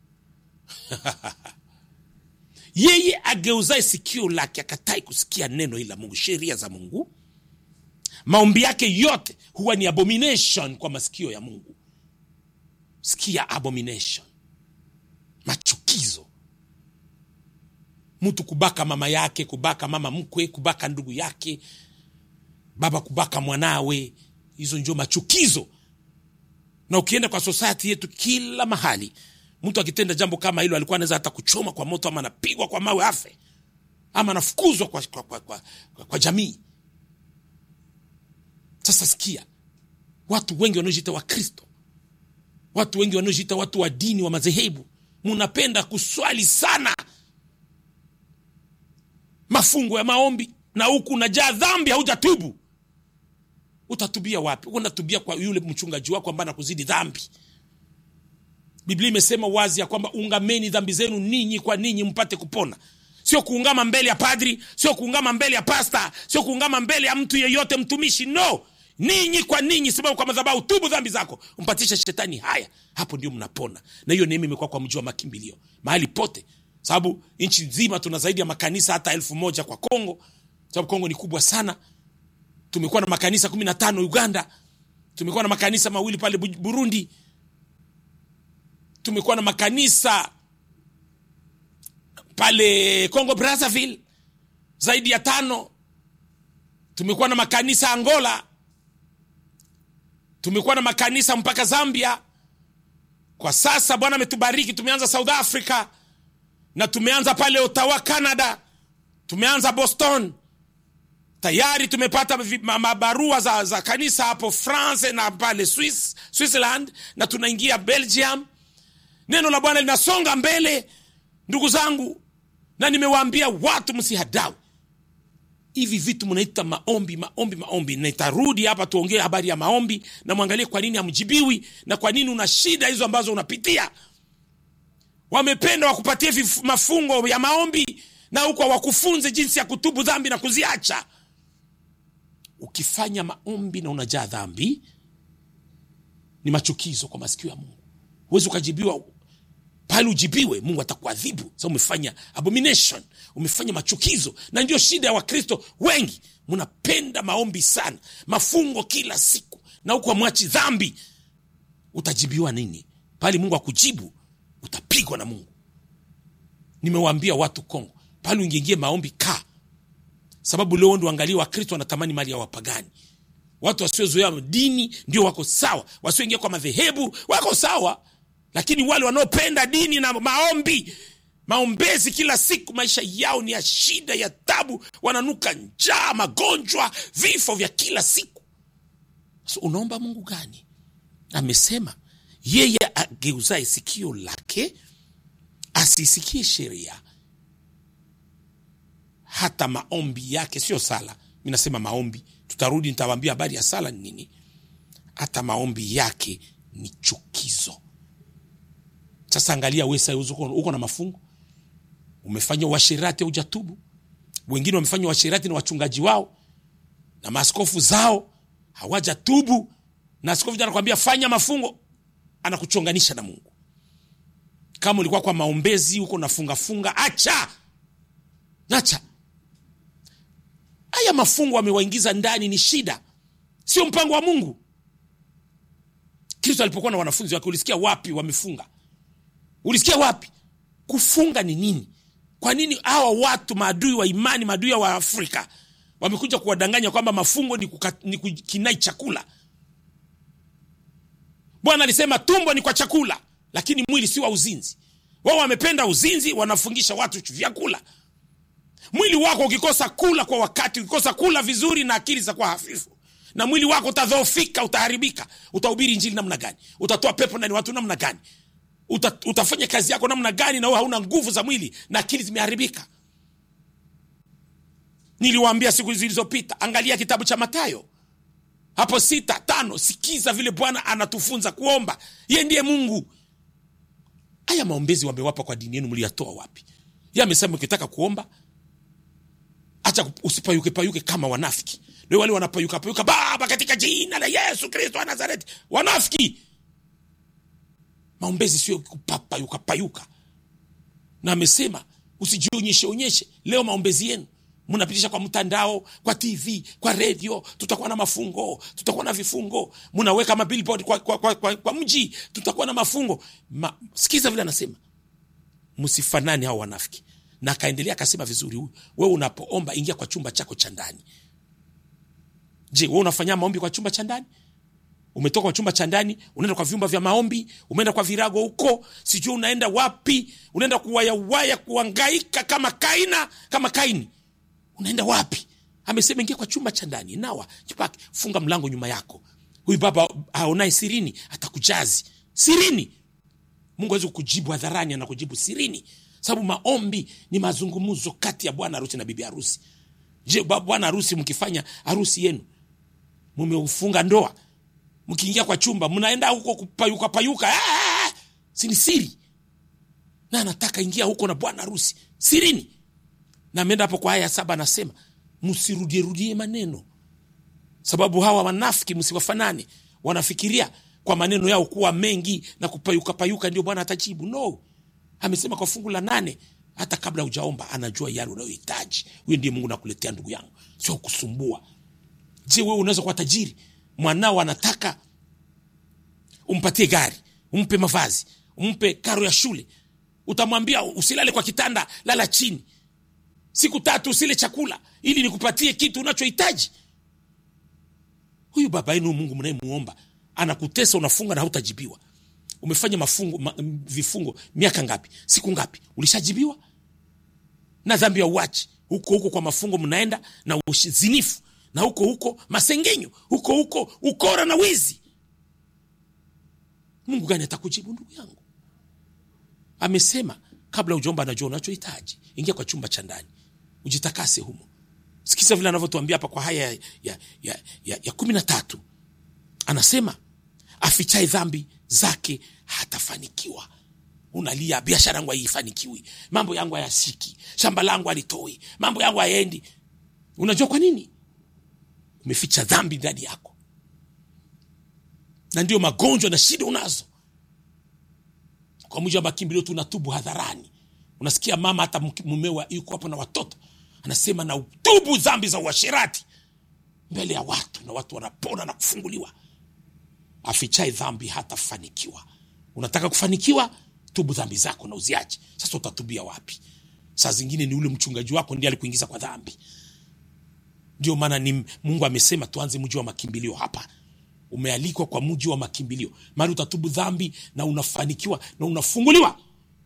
Yeye ageuzaye sikio lake, akatai kusikia neno hili la Mungu, sheria za Mungu, maombi yake yote huwa ni abomination kwa masikio ya Mungu. Sikia, abomination, machukizo. Mtu kubaka mama yake, kubaka mama mkwe, kubaka ndugu yake, baba kubaka mwanawe, hizo ndio machukizo. Na ukienda kwa society yetu kila mahali, mtu akitenda jambo kama hilo alikuwa anaweza hata kuchoma kwa moto, ama anapigwa kwa mawe afe, ama anafukuzwa kwa jamii. Sasa sikia, watu wengi wanaojiita wa Kristo, watu wengi wanaojiita watu wa dini wa madhehebu, mnapenda kuswali sana, mafungo ya maombi, na huku unajaa dhambi, haujatubu. Utatubia wapi? Unatubia kwa yule mchungaji wako ambaye anakuzidi dhambi. Biblia imesema wazi ya kwamba ungameni dhambi zenu ninyi kwa ninyi mpate kupona. Sio kuungama mbele ya padri, sio kuungama mbele ya pasta, sio kuungama mbele ya mtu yeyote mtumishi. No, ninyi kwa ninyi, sababu kwa madhabahu tubu dhambi zako, umpatisha shetani haya, hapo ndio mnapona. Na hiyo neema imekuwa kwa mji wa makimbilio mahali pote. Sababu nchi nzima tuna zaidi ya makanisa hata 1000 kwa Kongo. Sababu Kongo ni kubwa sana. Tumekuwa na makanisa 15 Uganda. Tumekuwa na makanisa 2 pale Burundi. Tumekuwa na makanisa pale Congo Brazzaville zaidi ya 5. Tumekuwa na makanisa Angola. Tumekuwa na makanisa mpaka Zambia. Kwa sasa Bwana ametubariki, tumeanza South Africa na tumeanza pale Ottawa Canada. Tumeanza Boston. Tayari tumepata mabarua za kanisa hapo France na pale Switzerland, na tunaingia Belgium. Neno la Bwana linasonga mbele ndugu zangu, na nimewaambia watu msihadau. Hivi vitu mnaita maombi. Nitarudi hapa tuongee habari ya maombi na muangalie kwa nini hamjibiwi na kwa nini una shida hizo ambazo unapitia. Wamependa wakupatie mafungo ya maombi na huko wakufunze jinsi ya kutubu dhambi na kuziacha. Ukifanya maombi na unajaa dhambi, ni machukizo kwa masikio ya Mungu. Huwezi ukajibiwa pale ujibiwe, Mungu atakuadhibu. Sasa umefanya abomination, umefanya machukizo. Na ndio shida ya Wakristo wengi, mnapenda maombi sana, mafungo kila siku, na huko mwachi dhambi. Utajibiwa nini? Pale Mungu akujibu, utapigwa na Mungu. Nimewaambia watu Kongo, pale uingie maombi sababu leo ndio angalia Wakristo wanatamani mali ya wapagani. Watu wasiozoea dini ndio wako sawa, wasioingia kwa madhehebu wako sawa, lakini wale wanaopenda dini na maombezi kila siku, maisha yao ni ya shida, ya tabu, wananuka njaa, magonjwa, vifo vya kila siku. So unaomba Mungu gani? Amesema yeye ageuzaye sikio lake asisikie sheria, hata maombi yake, sio sala. Mimi nasema maombi, tutarudi nitawaambia habari ya sala ni nini. Hata maombi yake ni chukizo. Sasa angalia wewe uko na mafungo, umefanya uasherati hujatubu. Wengine wamefanya uasherati na wachungaji wao na maaskofu zao hawajatubu, na askofu anakuambia fanya mafungo, anakuchonganisha na Mungu. Kama ulikuwa kwa maombezi uko nafunga, acha. Haya mafungo wamewaingiza ndani ni shida, sio mpango wa Mungu. Kristo alipokuwa na wanafunzi wake, ulisikia wapi wamefunga? Ulisikia wapi? Kufunga ni nini? Kwa nini hawa watu maadui wa imani, maadui wa Afrika wamekuja kuwadanganya kwamba mafungo ni kinai chakula? Bwana alisema tumbo ni kwa chakula, lakini mwili si wa uzinzi. Wao wamependa uzinzi, wanafungisha watu vyakula. Mwili wako ukikosa kula kwa wakati, ukikosa kula vizuri na akili za kwa hafifu, na mwili wako utadhoofika, utaharibika. Utahubiri injili namna gani? Utatoa pepo ndani watu namna gani? Utafanya kazi yako namna gani na wewe hauna nguvu za mwili na akili zimeharibika? Niliwaambia siku zilizopita, angalia kitabu cha Mathayo hapo 6:5. Sikiza vile Bwana anatufunza kuomba. Yeye ndiye Mungu. Haya maombezi wamewapa kwa dini yenu, mliyatoa wapi? Yeye amesema ukitaka kuomba, acha usipayuke kama wanafiki. Ndio wale wanapayuka Baba katika jina la Yesu Kristo wa Nazareti. Wanafiki. Maombezi sio kupayuka. Na amesema usijionyeshe. Leo maombezi yenu mnapitisha kwa mtandao, kwa TV, kwa radio. Tutakuwa na mafungo, tutakuwa na vifungo. Mnaweka mabillboard kwa mji, tutakuwa na mafungo. Sikiza vile anasema, msifanane hao wanafiki. Na akaendelea akasema vizuri, huyu wewe unapoomba ingia kwa chumba chako cha ndani. Je, wewe unafanya maombi kwa chumba cha ndani? Umetoka kwa chumba cha ndani, unaenda kwa vyumba vya maombi, umeenda kwa virago huko, sijui unaenda wapi, unaenda kuwaya kuhangaika kama Kaini. Unaenda wapi? Amesema ingia kwa chumba cha ndani, nawa jipake, funga mlango nyuma yako. Huyu Baba aonaye sirini atakujazi sirini. Mungu hawezi kukujibu hadharani, anakujibu sirini. Sababu maombi ni mazungumzo kati ya bwana harusi na bibi harusi. Je, bwana harusi mkifanya harusi yenu, mumeufunga ndoa, mkiingia kwa chumba mnaenda huko kupayuka, si ni siri? Na anataka ingia huko na bwana harusi sirini. Na ameenda hapo kwa aya 7 anasema msirudie maneno, sababu hawa wanafiki msiwafanane. Wanafikiria kwa maneno yao kuwa mengi na kupayuka ndio Bwana atajibu. No. Amesema kwa fungu la 8, hata kabla hujaomba anajua yale unayohitaji. Huyo ndiye Mungu nakuletea ndugu yangu, sio kusumbua. Je, wewe unaweza kuwa tajiri, mwanao anataka umpatie gari, umpe mavazi, umpe karo ya shule, utamwambia usilale kwa kitanda, lala chini, siku 3 usile chakula ili nikupatie kitu unachohitaji? Huyu baba yenu Mungu mnayemuomba anakutesa, unafunga na hutajibiwa. Umefanya vifungo miaka ngapi, siku ngapi, ulishajibiwa? Na dhambi ya uachi huko kwa mafungo mnaenda na uzinifu, na huko masengenyo, huko ukora na wizi. Mungu gani atakujibu ndugu yangu? Amesema kabla hujaomba anajua unachohitaji. Ingia kwa chumba cha ndani, ujitakase humo. Sikiza vile anavyotuambia hapa kwa haya ya 13. Anasema afichaye dhambi zake hatafanikiwa. Unalia biashara yangu haifanikiwi, mambo yangu hayasiki, shamba langu halitoi, mambo yangu haendi. Unajua kwa nini? Umeficha dhambi ndani yako. Na ndio magonjwa na shida unazo. Kwa mujibu wa makimbilio tunatubu hadharani. Unasikia mama hata mumewa yuko hapo na watoto, anasema na utubu dhambi za uasherati mbele ya watu, na watu wanapona na kufunguliwa. Afichaye dhambi hatafanikiwa. Unataka kufanikiwa? Tubu dhambi zako na uziache. Sasa utatubia wapi? Saa zingine ni ule mchungaji wako ndiye alikuingiza kwa dhambi. Ndio maana ni Mungu amesema tuanze mji wa makimbilio hapa. Umealikwa kwa mji wa makimbilio. Mara utatubu dhambi na unafanikiwa na unafunguliwa.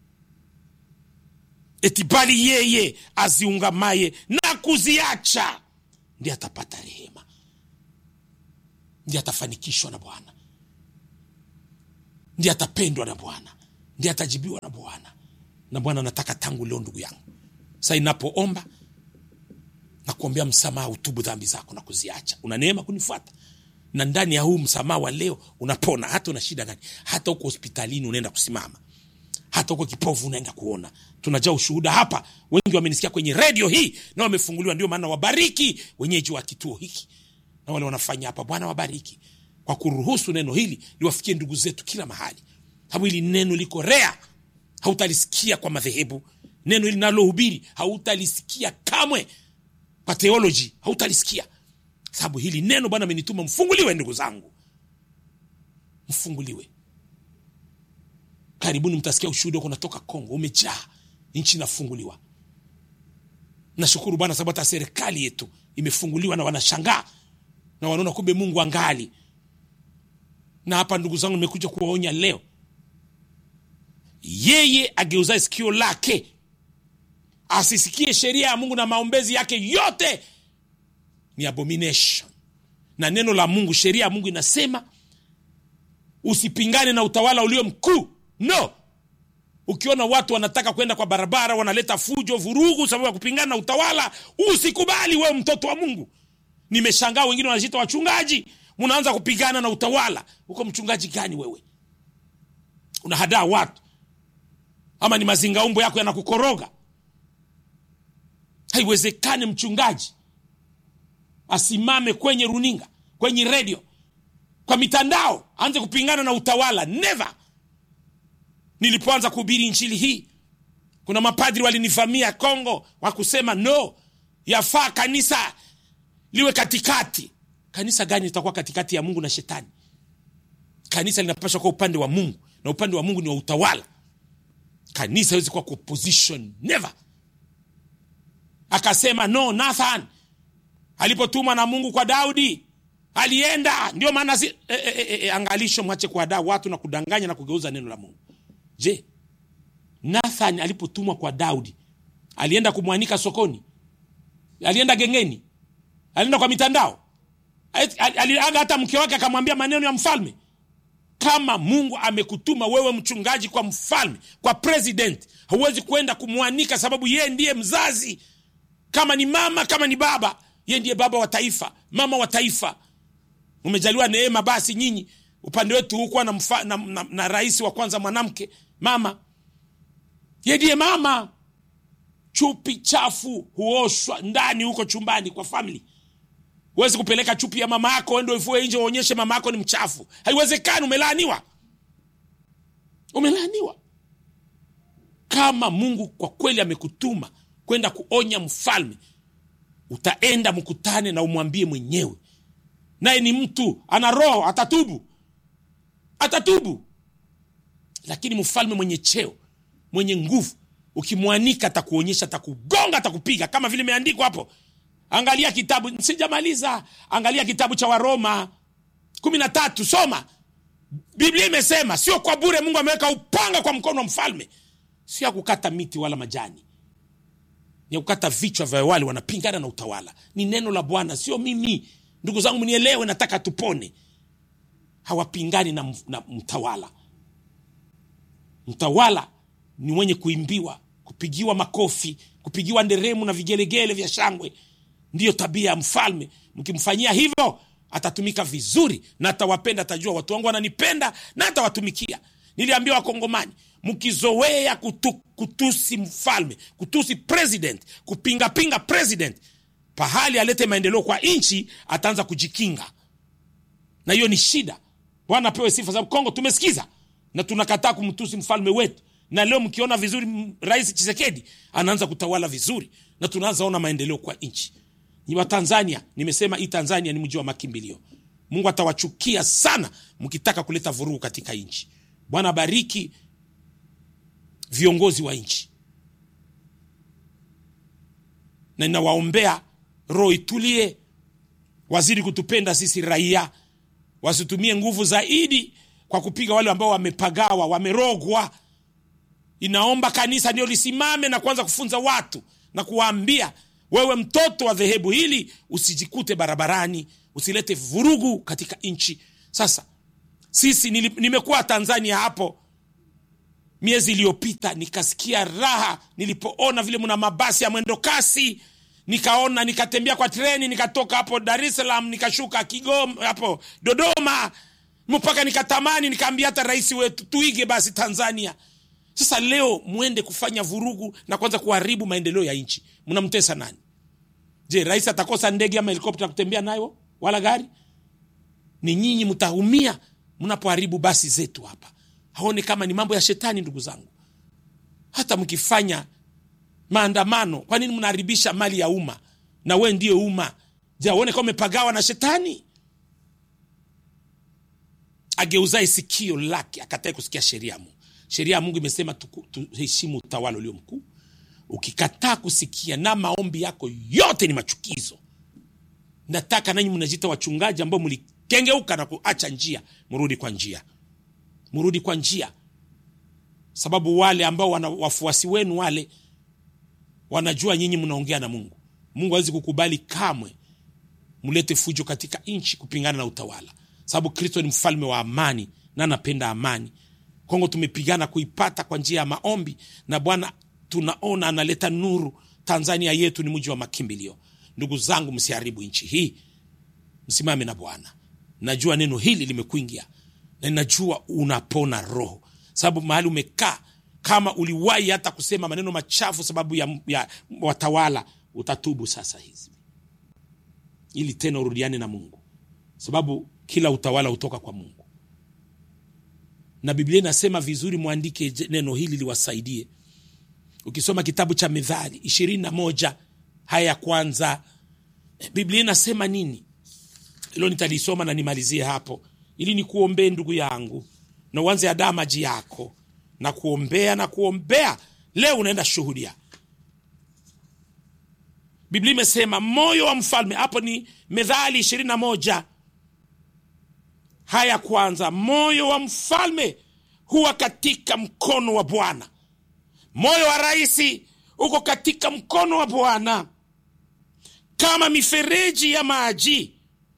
Eti bali yeye aziungamaye na kuziacha ndiye atapata rehema. Ndiye atafanikishwa na Bwana. Ndiye atapendwa na Bwana. Ndiye atajibiwa na Bwana. Na Bwana anataka tangu leo ndugu yangu, sasa inapoomba na kuombea msamaha, utubu dhambi zako na kuziacha, una neema kunifuata. Na ndani ya huu msamaha wa leo unapona. Hata una shida gani, hata uko hospitalini unaenda kusimama, hata uko kipofu unaenda kuona. Tunajaa ushuhuda hapa. Wengi wamenisikia kwenye radio hii na wamefunguliwa. Ndio maana wabariki wenyeji wa kituo hiki na wale wanafanya hapa. Bwana wabariki kwa kuruhusu neno hili liwafikie ndugu zetu kila mahali. Sababu hili neno liko rea, hautalisikia kwa madhehebu. Neno hili nalohubiri hautalisikia kamwe kwa theology, hautalisikia. Sababu hili neno Bwana amenituma mfunguliwe ndugu zangu. Mfunguliwe. Karibuni mtasikia ushuhuda kunatoka Kongo, umejaa, nchi inafunguliwa. Nashukuru Bwana sababu hata serikali yetu imefunguliwa na wanashangaa na wanaona kumbe Mungu angali. Na hapa ndugu zangu nimekuja kuwaonya leo. Yeye ageuza sikio lake asisikie sheria ya Mungu na maombezi yake yote ni abomination. Na neno la Mungu, sheria ya Mungu inasema usipingane na utawala ulio mkuu. No. Ukiona watu wanataka kwenda kwa barabara wanaleta fujo, vurugu sababu ya kupingana na utawala, usikubali. Wewe mtoto wa Mungu. Nimeshangaa wengine wanajiita wachungaji, mnaanza kupigana na utawala. Uko mchungaji gani wewe? Unahadaa watu. Ama ni mazingaumbo yako yanakukoroga? Haiwezekani mchungaji asimame kwenye runinga, kwenye radio, kwa mitandao aanze kupingana na utawala. Never. Nilipoanza kuhubiri injili hii, kuna mapadri walinivamia Kongo wakusema no, yafaa kanisa liwe katikati. Kanisa gani litakuwa katikati ya Mungu na shetani? Kanisa linapaswa kwa upande wa Mungu, na upande wa Mungu ni wa utawala. Kanisa haiwezi kuwa opposition, never. Akasema no, Nathan alipotuma na Mungu kwa Daudi alienda. Ndio maana angalisho mwache kuadaa watu na kudanganya na kugeuza neno la Mungu. Je, Nathan alipotumwa kwa Daudi alienda kumwanika sokoni? Alienda gengeni? Alienda kwa mitandao? Aliaga hata mke wake akamwambia maneno ya mfalme? Kama Mungu amekutuma wewe mchungaji kwa mfalme, kwa president, huwezi kwenda kumwanika sababu yeye ndiye mzazi. Kama ni mama, kama ni baba, yeye ndiye baba wa taifa, mama wa taifa. Umejaliwa neema basi nyinyi. Upande wetu huko na rais wa kwanza mwanamke, mama. Yeye ndiye mama. Chupi chafu huoshwa ndani huko chumbani kwa family. Huwezi kupeleka chupi ya mama yako ndio ifue nje uonyeshe mama yako ni mchafu. Haiwezekani, umelaaniwa. Umelaaniwa. Kama Mungu kwa kweli amekutuma kwenda kuonya mfalme, utaenda mkutane na umwambie mwenyewe. Naye ni mtu, ana roho, atatubu. Atatubu. Lakini mfalme mwenye cheo, mwenye nguvu, ukimwanika atakuonyesha, atakugonga, atakupiga kama vile imeandikwa hapo. Angalia kitabu, sijamaliza. Angalia kitabu cha Waroma 13, soma. Biblia imesema sio kwa bure Mungu ameweka upanga kwa mkono wa mfalme. Sio kukata miti wala majani. ni kukata vichwa vya wale wanapingana na utawala. Ni neno la Bwana, sio mimi. Ndugu zangu mnielewe, nataka tupone. Hawapingani na mtawala. Mtawala ni mwenye kuimbiwa, kupigiwa makofi, kupigiwa nderemu na vigelegele vya shangwe. Ndiyo tabia ya mfalme. Mkimfanyia hivyo, atatumika vizuri na atawapenda, atajua watu wangu wananipenda na atawatumikia. Niliambia Wakongomani, mkizoea kutusi mfalme, kutusi president, kupinga president, pahali alete maendeleo kwa nchi, ataanza kujikinga. Na hiyo ni shida. Bwana apewe sifa, sababu Kongo tumesikiza na tunakataa kumtusi mfalme wetu. Na leo mkiona vizuri Rais Tshisekedi anaanza kutawala vizuri na tunaanza ona maendeleo kwa nchi. Ni wa Tanzania, nimesema hii Tanzania ni mji wa makimbilio. Mungu atawachukia sana mkitaka kuleta vurugu katika nchi. Bwana bariki viongozi wa nchi. Na ninawaombea roho itulie, wazidi kutupenda sisi raia, wasitumie nguvu zaidi kwa kupiga wale ambao wamepagawa, wamerogwa. Inaomba kanisa ndio lisimame na kuanza kufunza watu na kuwaambia, wewe mtoto wa dhehebu hili usijikute barabarani, usilete vurugu katika nchi. Sasa sisi nimekuwa Tanzania hapo miezi iliyopita, nikasikia raha nilipoona vile mna mabasi ya mwendo kasi. Nikaona, nikatembea kwa treni, nikatoka hapo Dar es Salaam, nikashuka Kigoma hapo Dodoma, mpaka nikatamani, nikaambia hata rais wetu tuige basi Tanzania. Sasa leo muende kufanya vurugu na kwanza kuharibu maendeleo ya nchi. Mnamtesa nani? Je, rais atakosa ndege ama helikopta kutembea nayo wala gari? Ni nyinyi mtaumia mnapoharibu basi zetu hapa. Haone kama ni mambo ya shetani ndugu zangu? Hata mkifanya maandamano, kwa nini mnaharibisha mali ya umma? Na wewe ndiye umma. Je, uone kama umepagawa na shetani? Ageuzae sikio lake akatae kusikia sheria ya Mungu. Sheria ya Mungu imesema tuheshimu utawala ulio mkuu. Ukikataa kusikia na maombi yako yote ni machukizo. Nataka nanyi mnajiita wachungaji ambao mlikengeuka na kuacha njia, mrudi kwa njia. Mrudi kwa njia. Sababu wale ambao wafuasi wenu wale wanajua nyinyi mnaongea na Mungu. Mungu hawezi kukubali kamwe mlete fujo katika nchi kupingana na utawala. Sababu Kristo ni mfalme wa amani na anapenda amani. Kongo tumepigana kuipata kwa njia ya maombi na Bwana tunaona analeta nuru. Tanzania yetu ni mji wa makimbilio. Ndugu zangu, msiharibu nchi hii. Msimame na Bwana. Najua neno hili limekuingia na najua unapona roho. Sababu mahali umekaa, kama uliwahi hata kusema maneno machafu sababu ya watawala, utatubu sasa hizi, ili tena urudiane na Mungu. Sababu kila utawala hutoka kwa Mungu. Na Biblia inasema vizuri, muandike neno hili liwasaidie. Ukisoma kitabu cha Mithali 21 haya ya kwanza, Biblia inasema nini? Hilo nitalisoma na nimalizie hapo, ili nikuombee ndugu yangu, na uanze adaa maji yako na kuombea. Leo unaenda shuhudia. Biblia imesema moyo wa mfalme, hapo ni Mithali 21 haya kwanza, moyo wa mfalme huwa katika mkono wa Bwana. Moyo wa rais uko katika mkono wa Bwana, kama mifereji ya maji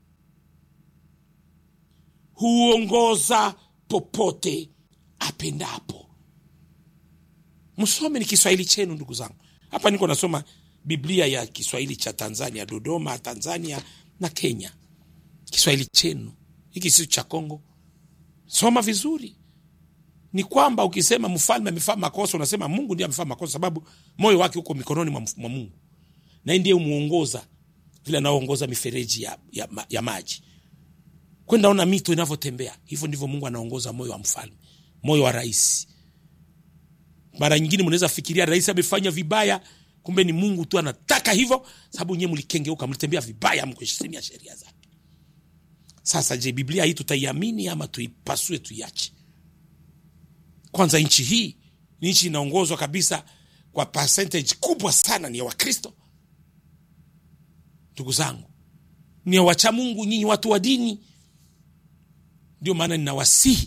huongoza popote apendapo. Msome, ni Kiswahili chenu ndugu zangu. Hapa niko nasoma Biblia ya Kiswahili cha Tanzania, Dodoma, Tanzania na Kenya. Kiswahili chenu hiki si cha Kongo. Soma vizuri. Ni kwamba ukisema mfalme amefanya makosa, unasema Mungu ndiye amefanya makosa, sababu moyo wake uko mikononi mwa Mungu. Na ndiye umuongoza vile anaongoza mifereji ya maji. Kwenda ona mito inavyotembea. Hivyo ndivyo Mungu anaongoza moyo wa mfalme, moyo wa rais. Mara nyingine mnaweza fikiria rais amefanya vibaya, kumbe ni Mungu tu anataka hivyo, sababu nyewe mlikengeuka, mlitembea vibaya, mkuheshimia sheria zake. Sasa je, Biblia hii tutaiamini ama tuipasue, tuiache? Kwanza nchi hii ni nchi inaongozwa kabisa kwa percentage kubwa sana ni ya Wakristo. Ndugu zangu, ni ya wacha Mungu, nyinyi watu wa dini. Ndio maana ninawasihi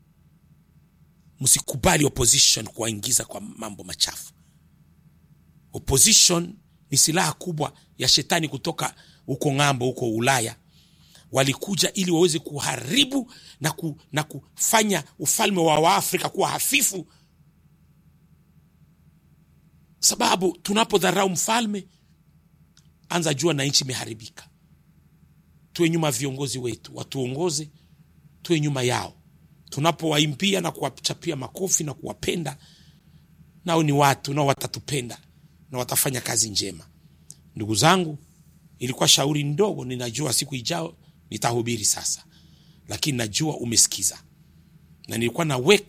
msikubali opposition kuwaingiza kwa mambo machafu. Opposition ni silaha kubwa ya shetani kutoka huko ng'ambo, huko Ulaya. Walikuja ili waweze kuharibu na kufanya ufalme wa Afrika kuwa hafifu. Sababu tunapodharau mfalme, anza jua na nchi imeharibika. Tuwe nyuma viongozi wetu, watuongoze, tuwe nyuma yao. Tunapowaimbia na kuwachapia makofi na kuwapenda, nao ni watu, nao watatupenda na watafanya kazi njema. Ndugu zangu, ilikuwa shauri ndogo, ninajua siku ijao nitahubiri sasa. Lakini najua umesikiza. Na nilikuwa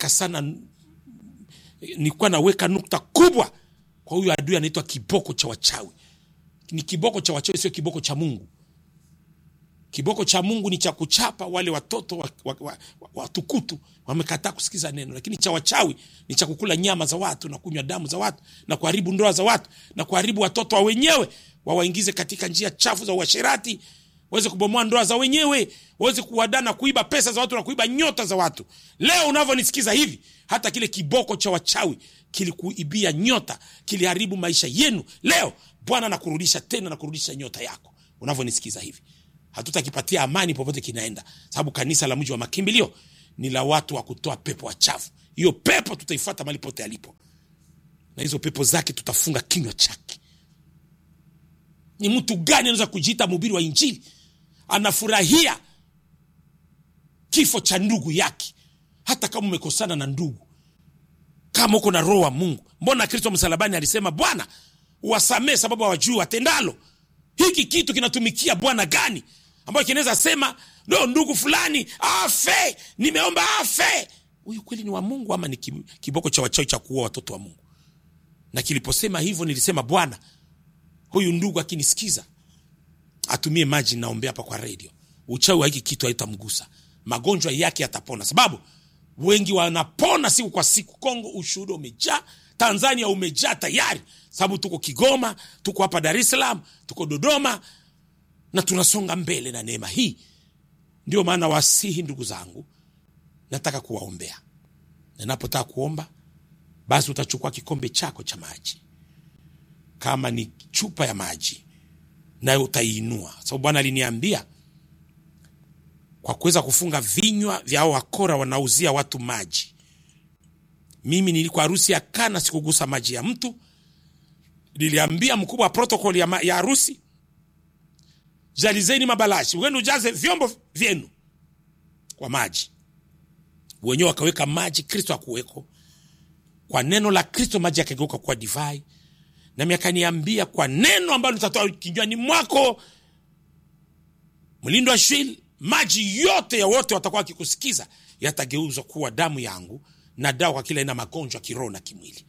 naweka nukta kubwa kwa huyu adui anaitwa kiboko cha wachawi. Ni kiboko cha wachawi, sio kiboko cha Mungu. Kiboko cha Mungu ni cha kuchapa wale watoto watukutu wamekataa kusikiza neno. Lakini cha wachawi ni cha kukula nyama za watu na kunywa damu za watu na kuharibu ndoa za watu na kuharibu watoto wa wenyewe, wawaingize katika njia chafu za uasherati, waweze kubomoa ndoa za wenyewe, waweze kuwadana, kuiba pesa za watu na kuiba nyota za watu. Leo unavyonisikiza hivi, hata kile kiboko cha wachawi kilikuibia nyota, kiliharibu maisha yenu. Leo Bwana anakurudisha tena na kurudisha nyota yako. Unavyonisikiza hivi, hatutakipatia amani popote kinaenda, sababu kanisa la mji wa makimbilio ni la watu wa kutoa pepo wachafu. Hiyo pepo tutaifuata mahali pote alipo, na hizo pepo zake tutafunga kinywa chake. Ni mtu gani anaweza kujiita mhubiri wa Injili anafurahia kifo cha ndugu yake? Hata kama umekosana na ndugu, kama uko na roho wa Mungu, mbona Kristo msalabani alisema, Bwana uwasamee sababu hawajui watendalo? Hiki kitu kinatumikia Bwana gani ambayo kinaweza sema ndugu fulani afe, nimeomba afe? Huyu kweli ni wa Mungu ama ni kiboko cha wachawi cha kuua watoto wa Mungu? Na kiliposema hivyo nilisema, Bwana, huyu ndugu akinisikiza atumie maji naombea hapa kwa radio, uchawi wa hiki kitu haitamgusa, magonjwa yake yatapona. Sababu wengi wanapona siku kwa siku. Kongo ushuhuda umejaa, Tanzania umejaa tayari, sababu tuko Kigoma, tuko hapa Dar es Salaam, tuko Dodoma, na tunasonga mbele na neema hii. Ndio maana wasihi ndugu zangu, nataka kuwaombea. Na napotaka kuomba, basi utachukua kikombe chako cha maji, kama ni chupa ya maji, nayo utaiinua. Sababu Bwana aliniambia kwa kuweza kufunga vinywa vya hao wakora wanauzia watu maji. Mimi nilikuwa harusi ya Kana, sikugusa maji ya mtu. Niliambia mkubwa wa protocol ya harusi, jalizeni mabalashi, wenu ujaze vyombo vyenu kwa maji. Wenyewe wakaweka maji, Kristo hakuweko. Kwa neno la Kristo maji yakageuka kwa divai. Na mimi akaniambia, kwa neno ambalo nitatoa kinywani mwako, Mlindo wa Shwili, maji yote ya wote watakuwa wakikusikiza yatageuzwa kuwa damu yangu na dawa kwa kila aina magonjwa kiroho na kimwili.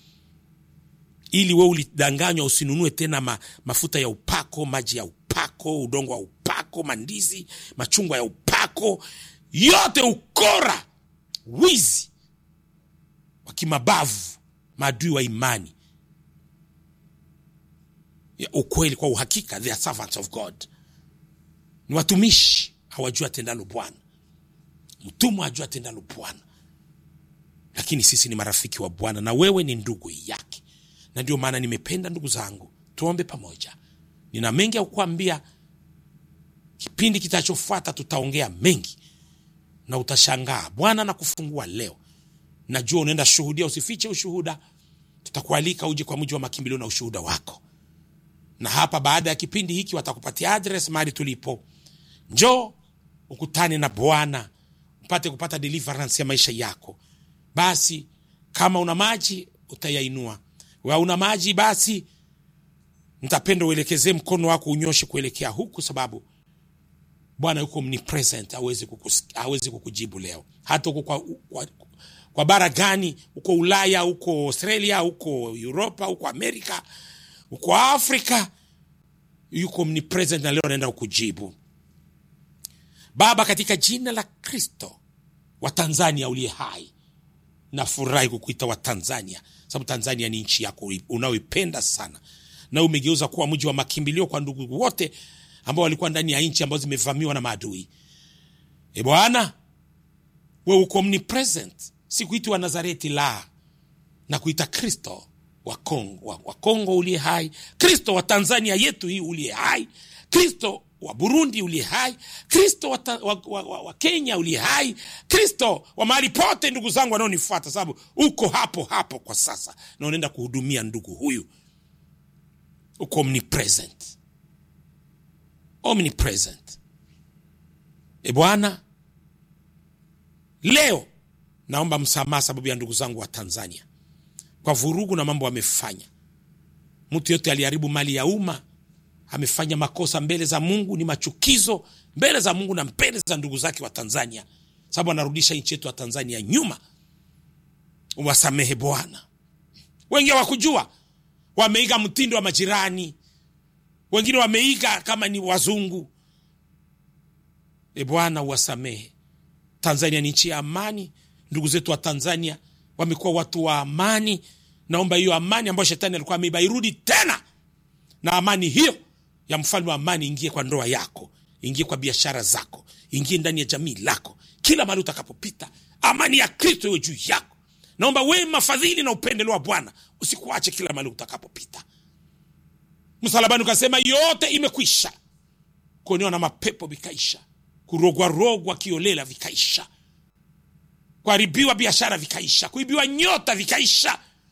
Ili wewe ulidanganywa usinunue tena mafuta ya upako, maji ya upako, udongo wa upako, mandizi, machungwa ya upako, yote ukora, wizi wa kimabavu, maadui wa imani ya ukweli kwa uhakika. They are servants of God. Ni watumishi, hawajua tendalo Bwana. Mtumwa hajua tendalo Bwana. Lakini sisi ni marafiki wa Bwana, na wewe ni ndugu yake. Na ndio maana nimependa ndugu zangu, tuombe pamoja. Nina mengi ya kukuambia. Kipindi kitachofuata tutaongea mengi na utashangaa. Bwana nakufungua leo. Najua unaenda shuhudia, usifiche ushuhuda. Tutakualika uje kwa mji wa makimbilio na ushuhuda wako. Na hapa baada ya kipindi hiki watakupatia address mahali tulipo. Njoo ukutane na Bwana, upate kupata deliverance ya maisha yako. Basi kama una maji utayainua. Wewe una maji, basi nitapenda uelekeze mkono wako unyoshe kuelekea huku, sababu Bwana yuko omnipresent, hawezi kukujibu leo. Hata uko kwa bara gani, uko Ulaya, uko Australia, uko Europa, uko Amerika, uko Afrika, yuko omnipresent na leo anaenda kukujibu. Baba, katika jina la Kristo wa Tanzania uliye hai, nafurahi kukuita wa Tanzania, sababu Tanzania ni nchi yako unaoipenda sana, na umegeuza kuwa mji wa makimbilio kwa ndugu wote ambao walikuwa ndani ya nchi ambazo zimevamiwa na maadui. Bwana, wewe uko omnipresent. Sikuiti wa Nazareti la, na kuita Kristo wa Kongo uliye hai, Kristo wa Tanzania yetu hii uliye hai, Kristo wa Burundi uliye hai, Kristo wa Kenya uliye hai, Kristo wa mahali pote ndugu zangu wanaonifuata, sababu uko hapo hapo kwa sasa na unaenda kuhudumia ndugu huyu. Uko omnipresent. Omnipresent. Bwana, leo naomba msamaha sababu ya ndugu zangu wa Tanzania kwa vurugu na mambo wamefanya. Mtu yote aliharibu mali ya umma, amefanya makosa mbele za Mungu, ni machukizo mbele za Mungu na mbele za ndugu zake wa Tanzania, sababu anarudisha nchi yetu ya Tanzania nyuma. Uwasamehe Bwana. Wengi hawakujua, wameiga mtindo wa majirani, wengine wameiga kama ni wazungu. Bwana uwasamehe. Tanzania ni nchi ya amani, ndugu zetu wa Tanzania wamekuwa watu wa amani. Naomba hiyo amani ambayo shetani alikuwa ameiba irudi tena, na amani hiyo ya mfalme wa amani ingie kwa ndoa yako, ingie kwa biashara zako, ingie ndani ya jamii lako, kila mahali utakapopita amani ya Kristo iwe juu yako. Naomba wema, fadhili na upendeleo wa Bwana usikuache kila mahali utakapopita. Msalabani ukasema yote imekwisha. Kuonewa na mapepo vikaisha, kurogwa kiolela vikaisha, kuharibiwa biashara vikaisha, kuibiwa nyota vikaisha,